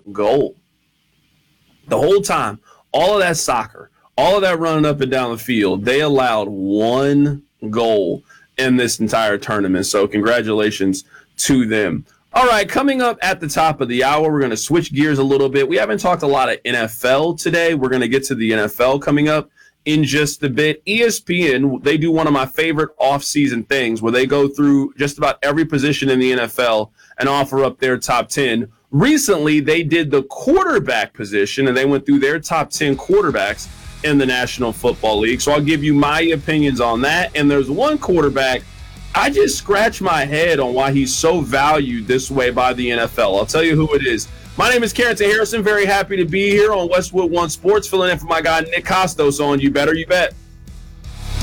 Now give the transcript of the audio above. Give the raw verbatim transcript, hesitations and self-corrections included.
goal. The whole time, all of that soccer, all of that running up and down the field, they allowed one goal in this entire tournament. So congratulations to them. All right, coming up at the top of the hour, we're going to switch gears a little bit. We haven't talked a lot of N F L today. We're going to get to the N F L coming up in just a bit. E S P N, they do one of my favorite off-season things where they go through just about every position in the N F L and offer up their top ten. Recently, they did the quarterback position, and they went through their top ten quarterbacks in the National Football League. So I'll give you my opinions on that. And there's one quarterback, I just scratch my head on why he's so valued this way by the N F L. I'll tell you who it is. My name is Carrington Harrison. Very happy to be here on Westwood One Sports, filling in for my guy Nick Costos on You Better You Bet.